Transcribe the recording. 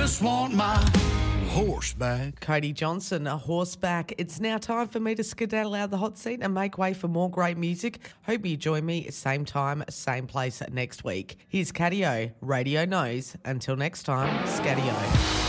just want my horse back. Cody Johnson, a horseback. It's now time for me to skedaddle out of the hot seat and make way for more great music. Hope you join me same time, same place next week. Here's Catio, Radio Knows. Until next time, Scadio.